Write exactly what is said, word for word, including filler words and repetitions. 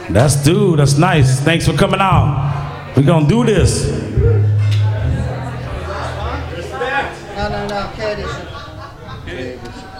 That's dude. That's nice. Thanks for coming out. We're gonna do this. No, no, no. K edition.